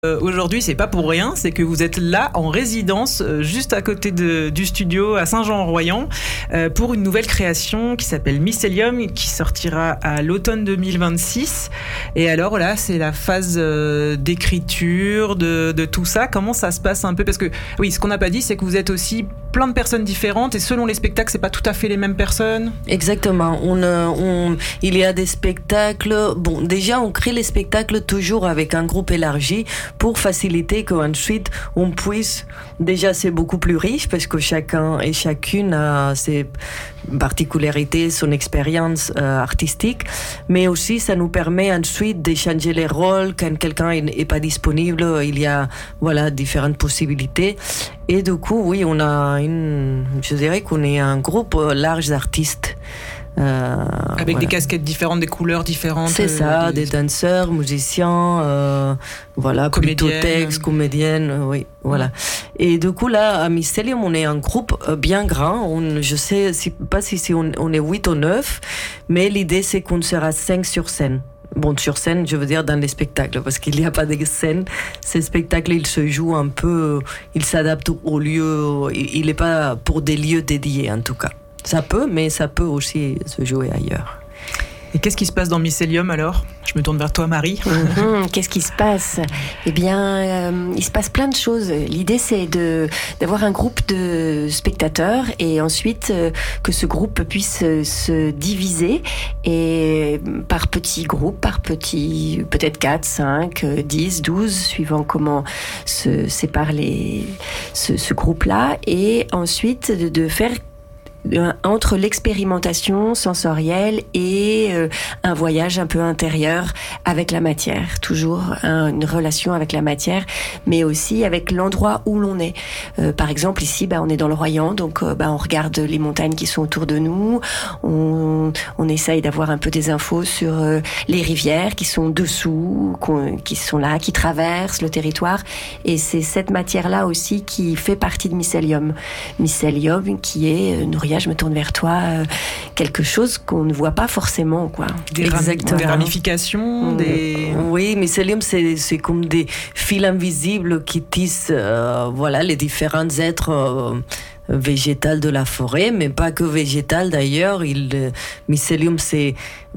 Aujourd'hui, c'est pas pour rien, c'est que vous êtes là en résidence, juste à côté du studio à Saint-Jean-en-Royan, pour une nouvelle création qui s'appelle Mycelium, qui sortira à l'automne 2026. Et alors là, c'est la phase d'écriture, de tout ça. Comment ça se passe un peu? Parce que oui, ce qu'on n'a pas dit, c'est que vous êtes aussi plein de personnes différentes et selon les spectacles, c'est pas tout à fait les mêmes personnes. Exactement. Il y a des spectacles. Bon, déjà, on crée les spectacles toujours avec un groupe élargi pour faciliter qu'ensuite on puisse. Déjà, c'est beaucoup plus riche parce que chacun et chacune a ses particularités, son expérience artistique, mais aussi ça nous permet ensuite d'échanger les rôles quand quelqu'un est pas disponible. Il y a différentes possibilités. Et du coup, oui, je dirais qu'on est un groupe large d'artistes. Avec des casquettes différentes, des couleurs différentes. C'est ça, des danseurs, musiciens, plutôt textes, comédiennes, oui, voilà. Et du coup, là, à Mycelium, on est un groupe bien grand. Je sais pas si on est 8 ou 9, mais l'idée, c'est qu'on sera 5 sur scène. Bon, sur scène, je veux dire dans les spectacles, parce qu'il n'y a pas de scène. Ces spectacles, ils se jouent un peu, ils s'adaptent au lieu, il n'est pas pour des lieux dédiés, en tout cas. Ça peut, mais ça peut aussi se jouer ailleurs. Et qu'est-ce qui se passe dans Mycelium alors ? Je me tourne vers toi, Marie. Qu'est-ce qui se passe ? Eh bien, il se passe plein de choses. L'idée, c'est d'avoir un groupe de spectateurs et ensuite que ce groupe puisse se diviser et par petits groupes, peut-être 4, 5, 10, 12, suivant comment se séparent ce groupe-là. Et ensuite, de faire entre l'expérimentation sensorielle et un voyage un peu intérieur avec la matière, toujours une relation avec la matière, mais aussi avec l'endroit où l'on est. Par exemple, ici, on est dans le Royan, donc on regarde les montagnes qui sont autour de nous, on essaye d'avoir un peu des infos sur les rivières qui sont dessous, qui sont là, qui traversent le territoire, et c'est cette matière-là aussi qui fait partie de Mycelium. Mycelium qui est je me tourne vers toi, quelque chose qu'on ne voit pas forcément, quoi. Des ramifications, Oui, Mycelium, c'est comme des fils invisibles qui tissent, les différents êtres végétales de la forêt, mais pas que végétales d'ailleurs. Mycelium, c'est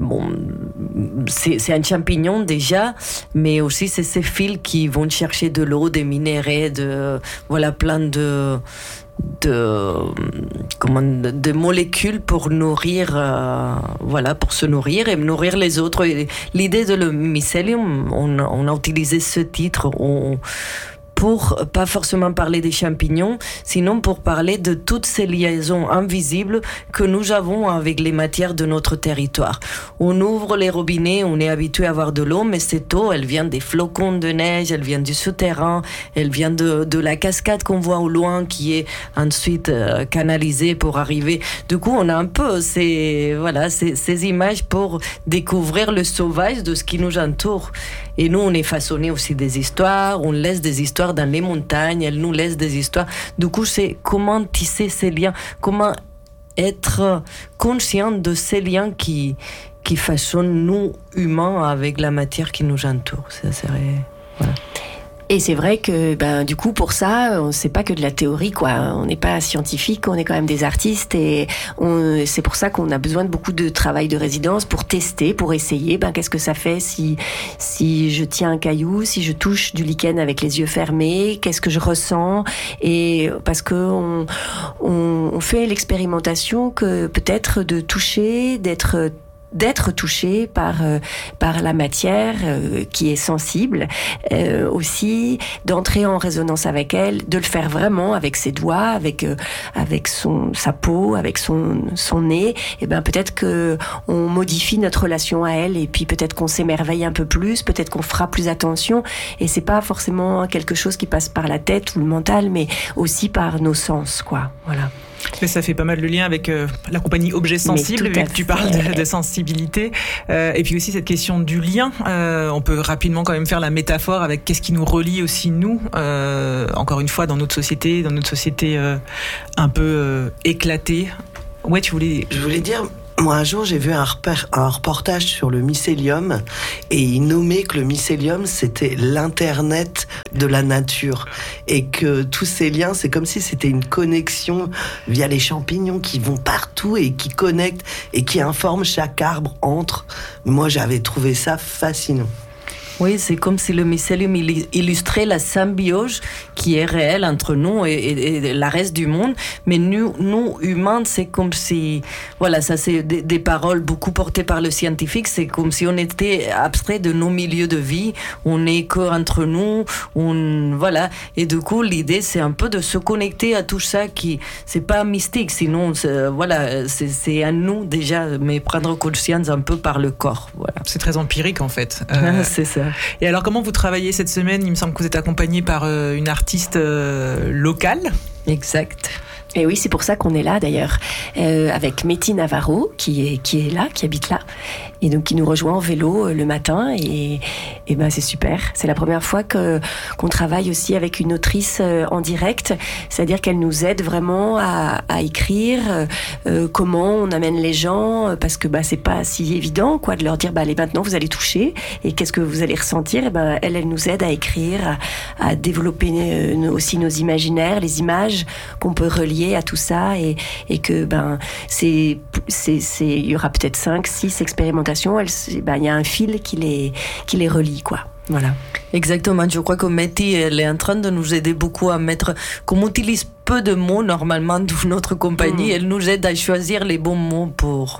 un champignon déjà, mais aussi c'est ces fils qui vont chercher de l'eau, des minéraux, plein de molécules pour nourrir, pour se nourrir et nourrir les autres. Et l'idée de le Mycelium, on a utilisé ce titre pour pas forcément parler des champignons, sinon pour parler de toutes ces liaisons invisibles que nous avons avec les matières de notre territoire. On ouvre les robinets, on est habitué à avoir de l'eau, mais cette eau, elle vient des flocons de neige, elle vient du souterrain, elle vient de la cascade qu'on voit au loin, qui est ensuite canalisée pour arriver. Du coup, on a un peu ces images pour découvrir le sauvage de ce qui nous entoure. Et nous, on est façonné aussi des histoires, on laisse des histoires dans les montagnes, elles nous laissent des histoires. Du coup, c'est comment tisser ces liens, comment être conscient de ces liens qui façonnent nous, humains, avec la matière qui nous entoure. Ça serait... Voilà. Et c'est vrai que, du coup, pour ça, c'est pas que de la théorie, quoi. On n'est pas scientifique, on est quand même des artistes et c'est pour ça qu'on a besoin de beaucoup de travail de résidence pour tester, pour essayer, qu'est-ce que ça fait si je tiens un caillou, si je touche du lichen avec les yeux fermés, qu'est-ce que je ressens? Et parce que on fait l'expérimentation que peut-être de toucher, d'être touché par la matière qui est sensible, aussi d'entrer en résonance avec elle, de le faire vraiment avec ses doigts, avec sa peau, avec son nez, et peut-être que on modifie notre relation à elle et puis peut-être qu'on s'émerveille un peu plus, peut-être qu'on fera plus attention, et c'est pas forcément quelque chose qui passe par la tête ou le mental, mais aussi par nos sens, quoi. Voilà. Mais ça fait pas mal le lien avec la compagnie Objets Sensibles, vu que tu parles de sensibilité. Et puis aussi cette question du lien. On peut rapidement quand même faire la métaphore avec qu'est-ce qui nous relie aussi, nous, encore une fois, dans notre société un peu éclatée. Ouais, Je voulais dire, Moi, un jour, j'ai vu un reportage sur le mycélium et il nommait que le mycélium, c'était l'internet de la nature et que tous ces liens, c'est comme si c'était une connexion via les champignons qui vont partout et qui connectent et qui informent chaque arbre entre. Moi, j'avais trouvé ça fascinant. Oui, c'est comme si le mycélium illustrait la symbiose qui est réelle entre nous et le reste du monde. Mais nous humains, c'est comme si... Voilà, ça c'est des paroles beaucoup portées par le scientifique. C'est comme si on était abstrait de nos milieux de vie. On n'est qu'entre nous. Voilà. Et du coup, l'idée, c'est un peu de se connecter à tout ça qui... C'est pas mystique, sinon, c'est à nous déjà, mais prendre conscience un peu par le corps. Voilà. C'est très empirique, en fait. C'est ça. Et alors, comment vous travaillez cette semaine ? Il me semble que vous êtes accompagné par une artiste locale. Exact. Et oui, c'est pour ça qu'on est là d'ailleurs, avec Méti Navarro qui est là, qui habite là, et donc qui nous rejoint en vélo le matin, et ben c'est super. C'est la première fois qu'on travaille aussi avec une autrice en direct, c'est-à-dire qu'elle nous aide vraiment à écrire comment on amène les gens, parce que c'est pas si évident quoi de leur dire allez maintenant vous allez toucher et qu'est-ce que vous allez ressentir. Et ben elle nous aide à écrire, à développer aussi nos imaginaires, les images qu'on peut relier à tout ça, et que il y aura peut-être 5-6 expérimentations. Il y a un fil qui les relie quoi. Voilà. Exactement. Je crois que Méti, elle est en train de nous aider beaucoup à mettre, comme on utilise peu de mots normalement dans notre compagnie, elle nous aide à choisir les bons mots pour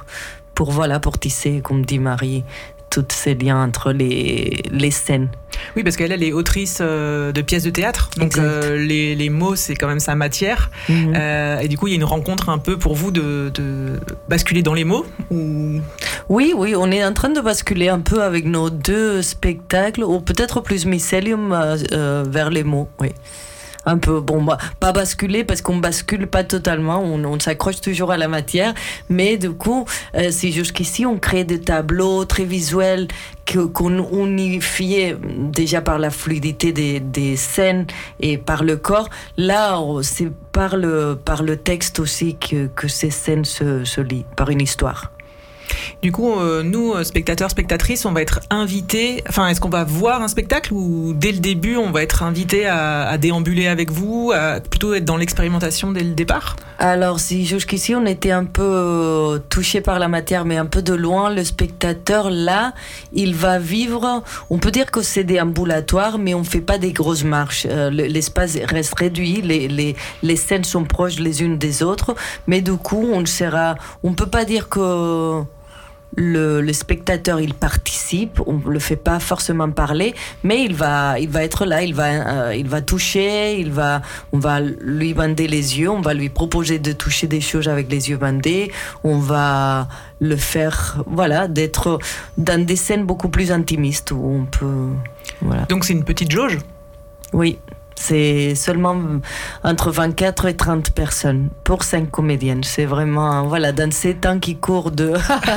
tisser, comme dit Marie, tous ces liens entre les scènes. Oui, parce qu'elle est autrice de pièces de théâtre, donc les mots, c'est quand même sa matière. Et du coup, il y a une rencontre un peu pour vous de basculer dans les mots ou... Oui, on est en train de basculer un peu avec nos 2 spectacles, ou peut-être plus mycélium vers les mots, oui. Un peu, pas basculer parce qu'on bascule pas totalement, on s'accroche toujours à la matière, mais du coup, c'est jusqu'ici on crée des tableaux très visuels qu'on unifiait déjà par la fluidité des scènes et par le corps. Là, c'est par le texte aussi que ces scènes se lient, par une histoire. Du coup, nous, spectateurs, spectatrices, on va être invités... Enfin, est-ce qu'on va voir un spectacle ou dès le début, on va être invités à déambuler avec vous, à plutôt être dans l'expérimentation dès le départ ? Alors, si jusqu'ici, on était un peu touché par la matière, mais un peu de loin, le spectateur, là, il va vivre... On peut dire que c'est déambulatoire, mais on ne fait pas des grosses marches. L'espace reste réduit, les scènes sont proches les unes des autres, mais du coup, on ne peut pas dire que... Le spectateur, il participe, on le fait pas forcément parler, mais il va être là, il va toucher, on va lui bander les yeux, on va lui proposer de toucher des choses avec les yeux bandés, on va le faire, d'être dans des scènes beaucoup plus intimistes où on peut, Donc c'est une petite jauge ? Oui. C'est seulement entre 24 et 30 personnes pour 5 comédiennes. C'est vraiment, dans ces temps qui courent de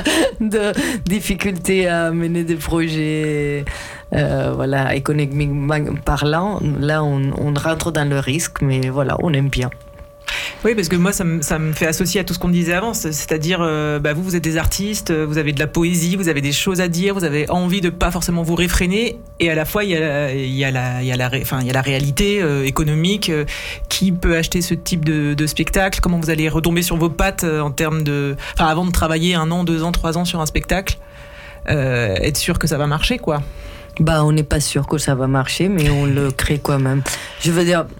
difficultés à mener des projets, économiquement parlant. Là, on rentre dans le risque, mais on aime bien. Oui, parce que moi, ça me fait associer à tout ce qu'on disait avant, c'est-à-dire, vous êtes des artistes, vous avez de la poésie, vous avez des choses à dire, vous avez envie de pas forcément vous réfréner, et à la fois, il y a la réalité économique, qui peut acheter ce type de spectacle, comment vous allez retomber sur vos pattes en termes avant de travailler 1 an, 2 ans, 3 ans sur un spectacle, être sûr que ça va marcher, quoi. On n'est pas sûr que ça va marcher, mais on le crée quand même. Je veux dire...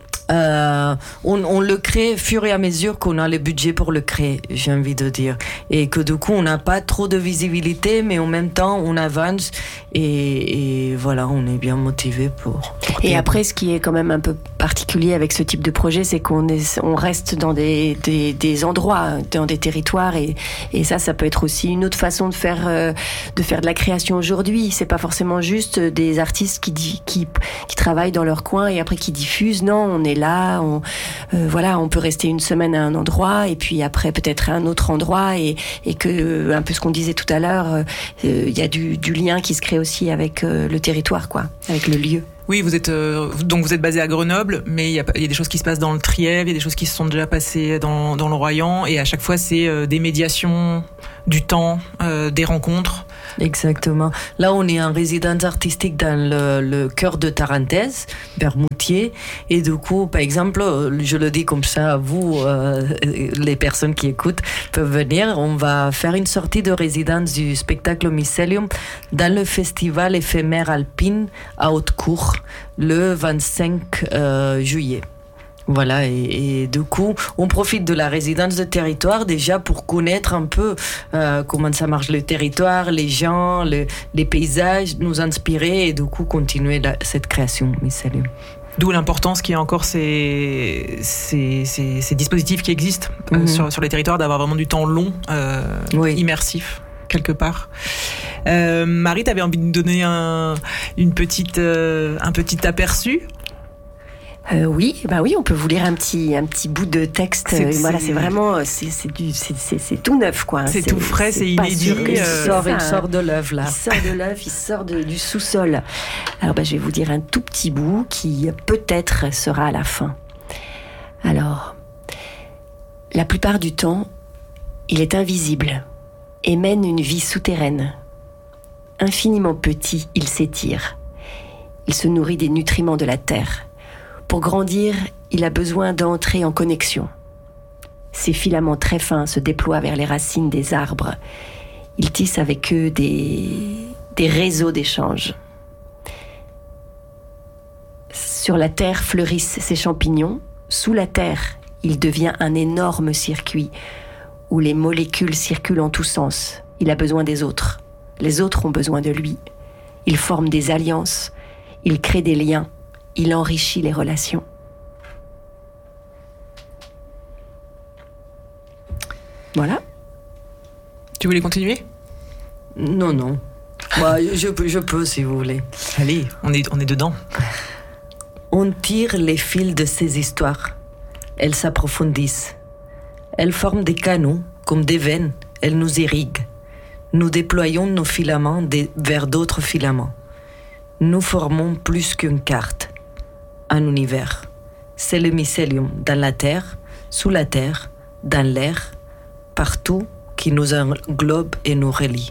on le crée fur et à mesure qu'on a le budget pour le créer, j'ai envie de dire, et que du coup on n'a pas trop de visibilité, mais en même temps on avance et on est bien motivé pour et après, ce qui est quand même un peu particulier avec ce type de projet, c'est qu'on reste dans des endroits, dans des territoires, et ça peut être aussi une autre façon de faire de la création aujourd'hui. C'est pas forcément juste des artistes qui travaillent dans leur coin et après qui diffusent. Non, on est là, on peut rester une semaine à un endroit et puis après peut-être à un autre endroit, et que un peu ce qu'on disait tout à l'heure, il y a du lien qui se crée aussi avec le territoire, quoi, avec le lieu. Oui, vous êtes basé à Grenoble, mais il y a des choses qui se passent dans le Trièves, il y a des choses qui se sont déjà passées dans le Royan, et à chaque fois c'est des médiations, du temps, des rencontres. Exactement. Là, on est en résidence artistique dans le cœur de Tarentaise, vers Moutier. Et du coup, par exemple, je le dis comme ça, vous, les personnes qui écoutent, peuvent venir. On va faire une sortie de résidence du spectacle Mycelium dans le festival éphémère alpine à Haute-Cour, le 25 juillet. Voilà, et du coup, on profite de la résidence de territoire déjà pour connaître un peu comment ça marche le territoire, les gens, les paysages, nous inspirer et du coup continuer cette création Mycelium. D'où l'importance qu'il y a encore ces dispositifs qui existent sur les territoires, d'avoir vraiment du temps long, immersif, quelque part. Marie, tu avais envie de nous donner un petit aperçu ? Oui, on peut vous lire un petit bout de texte. Voilà, c'est vraiment, c'est tout neuf, quoi. C'est tout frais, c'est inédit. Il sort de l'œuvre, là. Il sort de l'œuvre, il sort du sous-sol. Alors, je vais vous dire un tout petit bout qui peut-être sera à la fin. Alors, la plupart du temps, il est invisible et mène une vie souterraine. Infiniment petit, il s'étire. Il se nourrit des nutriments de la terre. Pour grandir, il a besoin d'entrer en connexion. Ses filaments très fins se déploient vers les racines des arbres. Il tisse avec eux des réseaux d'échanges. Sur la terre fleurissent ses champignons. Sous la terre, il devient un énorme circuit où les molécules circulent en tous sens. Il a besoin des autres. Les autres ont besoin de lui. Il forme des alliances. Il crée des liens. Il enrichit les relations. Voilà. Tu voulais continuer ? Non. Je peux si vous voulez. Allez, on est dedans. On tire les fils de ces histoires. Elles s'approfondissent. Elles forment des canaux, comme des veines. Elles nous irriguent. Nous déployons nos filaments vers d'autres filaments. Nous formons plus qu'une carte. Un univers. C'est le mycélium dans la terre, sous la terre, dans l'air, partout qui nous englobe et nous relie.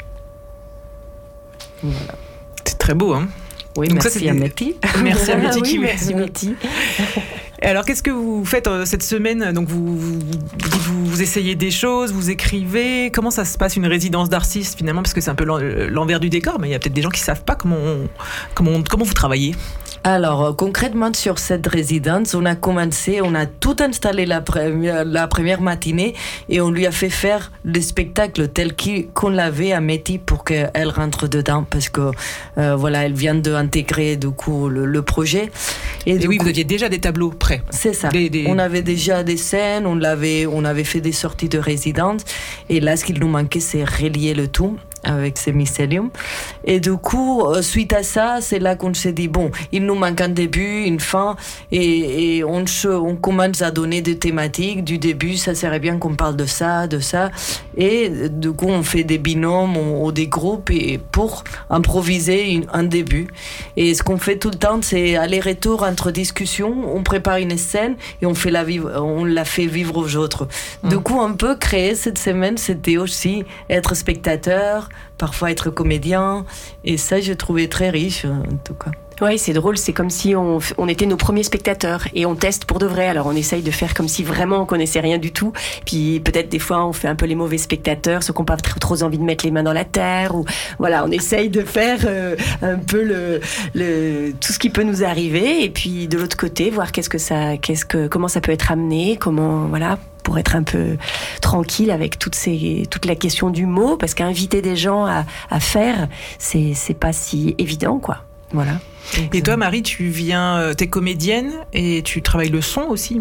Voilà. C'est très beau, hein ? Oui, donc merci à Métis. Merci à Métis. Oui, merci Métis. Alors, qu'est-ce que vous faites cette semaine ? Donc, vous essayez des choses, vous écrivez. Comment ça se passe une résidence d'artiste finalement ? Parce que c'est un peu l'envers du décor, mais il y a peut-être des gens qui savent pas comment vous travaillez. Alors, concrètement, sur cette résidence, on a tout installé la première matinée et on lui a fait faire le spectacle tel qu'on l'avait à Métis pour qu'elle rentre dedans parce que, elle vient d'intégrer, du coup, le projet. Et oui, vous aviez déjà des tableaux prêts. C'est ça. On avait déjà des scènes, on avait fait des sorties de résidence et là, ce qu'il nous manquait, c'est relier le tout avec ces mycéliums. Et du coup, suite à ça, c'est là qu'on s'est dit, il nous manque un début, une fin, et on commence à donner des thématiques. Du début, ça serait bien qu'on parle de ça. Et du coup, on fait des binômes ou des groupes pour improviser un début. Et ce qu'on fait tout le temps, c'est aller-retour entre discussions. On prépare une scène et on la fait vivre aux autres. Du coup, un peu créer cette semaine, c'était aussi être spectateur, parfois être comédien, et ça je trouvais très riche en tout cas. Oui, c'est drôle, c'est comme si on était nos premiers spectateurs et on teste pour de vrai. Alors on essaye de faire comme si vraiment on connaissait rien du tout. Puis peut-être des fois on fait un peu les mauvais spectateurs, ceux qui n'ont pas trop envie de mettre les mains dans la terre. Ou voilà, on essaye de faire un peu tout ce qui peut nous arriver. Et puis de l'autre côté, voir comment ça peut être amené, pour être un peu tranquille avec toute la question du mot, parce qu'inviter des gens à faire, c'est pas si évident, quoi. Voilà. Et toi, Marie, t'es comédienne et tu travailles le son aussi, il me semble ?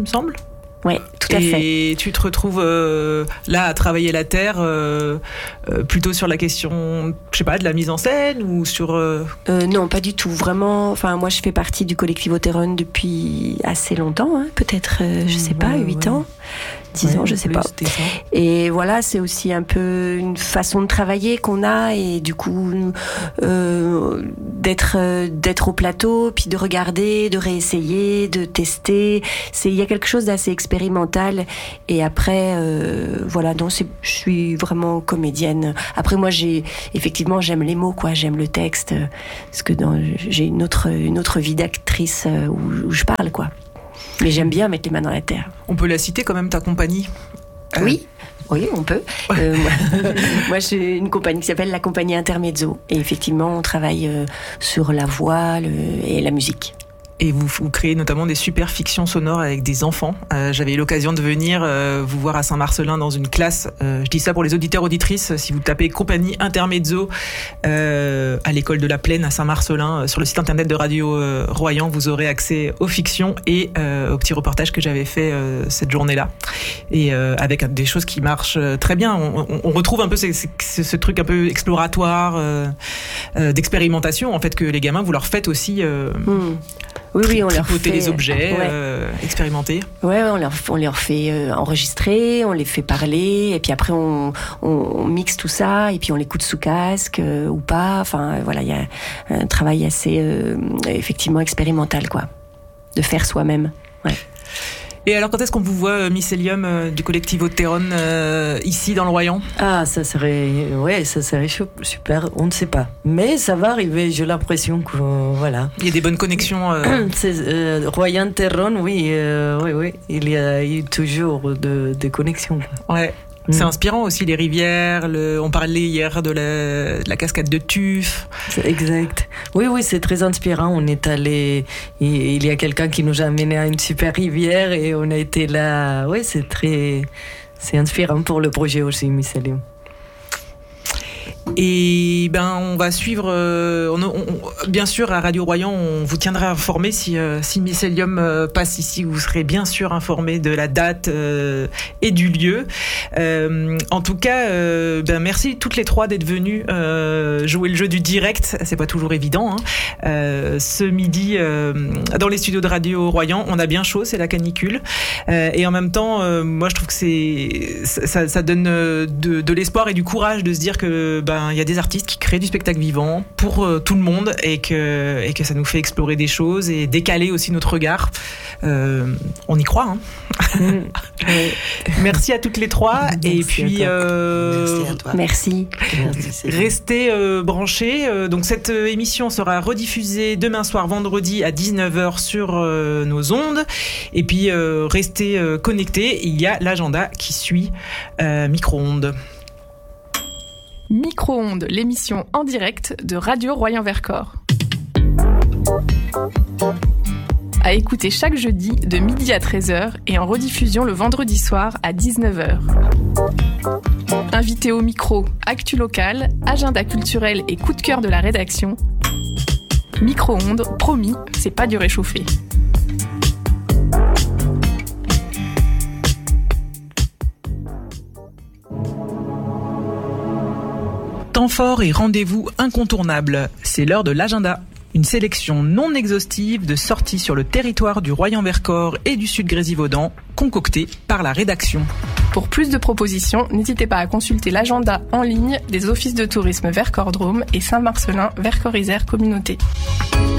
Ouais, tout à fait. Et tu te retrouves là à travailler la terre plutôt sur la question, je sais pas, de la mise en scène ou sur... Non, pas du tout. Vraiment, enfin, moi je fais partie du collectif Oteron depuis assez longtemps, hein, peut-être, je sais pas, 8 ans. 10 ans, je sais pas. Et voilà, c'est aussi un peu une façon de travailler qu'on a et du coup d'être au plateau, puis de regarder, de réessayer, de tester. Il y a quelque chose d'assez expérimental. Et après, voilà, donc je suis vraiment comédienne. Après, moi, effectivement, j'aime les mots, quoi. J'aime le texte, parce que j'ai une autre vie d'actrice où je parle, quoi. Mais j'aime bien mettre les mains dans la terre. On peut la citer quand même, ta compagnie. Oui, on peut. Moi, j'ai une compagnie qui s'appelle la Compagnie Intermezzo. Et effectivement, on travaille sur la voix et la musique. Et vous créez notamment des super fictions sonores avec des enfants. J'avais eu l'occasion de venir vous voir à Saint-Marcelin dans une classe. Je dis ça pour les auditeurs auditrices. Si vous tapez Compagnie Intermezzo à l'école de la Plaine à Saint-Marcelin sur le site internet de Radio Royan, vous aurez accès aux fictions et au petit reportage que j'avais fait cette journée-là. Et avec des choses qui marchent très bien. On retrouve un peu ce truc un peu exploratoire, d'expérimentation en fait que les gamins vous leur faites aussi. Oui, on leur fait les objets, expérimenter. Ouais, on leur fait enregistrer, on les fait parler, et puis après on mixe tout ça, et puis on l'écoute sous casque ou pas. Enfin, voilà, il y a un travail assez effectivement expérimental, quoi, de faire soi-même. Ouais. Et alors, quand est-ce qu'on vous voit, Mycélium, du collectif Oteron, ici dans le Royan ? Ah, ça serait super, on ne sait pas. Mais ça va arriver, j'ai l'impression que, voilà. Il y a des bonnes connexions. Royan-Terron, oui, il y a eu toujours des connexions. Ouais. C'est inspirant aussi, les rivières. On parlait hier de la cascade de Tuf. Exact. Oui, c'est très inspirant. On est allé. Il y a quelqu'un qui nous a amené à une super rivière et on a été là. Oui, c'est inspirant pour le projet aussi, Mycélium. Et on va suivre. Bien sûr, à Radio Royan, on vous tiendra informé si Mycélium passe ici. Vous serez bien sûr informé de la date et du lieu. En tout cas, merci toutes les trois d'être venues jouer le jeu du direct. C'est pas toujours évident. Ce midi, dans les studios de Radio Royan, on a bien chaud, c'est la canicule. Et en même temps, moi, je trouve que ça donne de l'espoir et du courage de se dire que il y a des artistes qui créent du spectacle vivant pour tout le monde et que ça nous fait explorer des choses et décaler aussi notre regard. On y croit. Merci à toutes les trois. Merci et puis merci à toi. Merci. Restez branchés. Donc cette émission sera rediffusée demain soir, vendredi à 19h sur nos ondes. Et puis restez connectés. Il y a l'agenda qui suit Micro-ondes. Micro-ondes, l'émission en direct de Radio Royan-Vercors. À écouter chaque jeudi de midi à 13h et en rediffusion le vendredi soir à 19h. Invité au micro, actu locale, agenda culturel et coup de cœur de la rédaction. Micro-ondes, promis, c'est pas du réchauffé. Temps fort et rendez-vous incontournable. C'est l'heure de l'agenda. Une sélection non exhaustive de sorties sur le territoire du Royan-Vercors et du Sud-Grésivaudan, concoctée par la rédaction. Pour plus de propositions, n'hésitez pas à consulter l'agenda en ligne des offices de tourisme Vercors Drôme et Saint-Marcelin Vercors Isère Communauté.